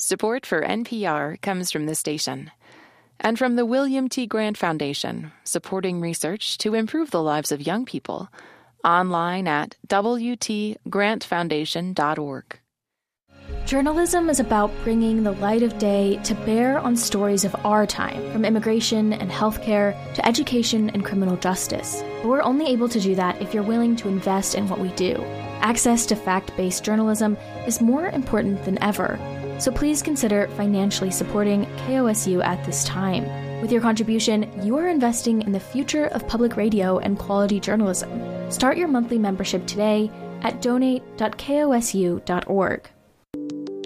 Support for NPR comes from this station and from the William T. Grant Foundation, supporting research to improve the lives of young people. Online at wtgrantfoundation.org. Journalism is about bringing the light of day to bear on stories of our time, from immigration and healthcare to education and criminal justice. But we're only able to do that if you're willing to invest in what we do. Access to fact-based journalism is more important than ever. So please consider financially supporting KOSU at this time. With your contribution, you are investing in the future of public radio and quality journalism. Start your monthly membership today at donate.kosu.org.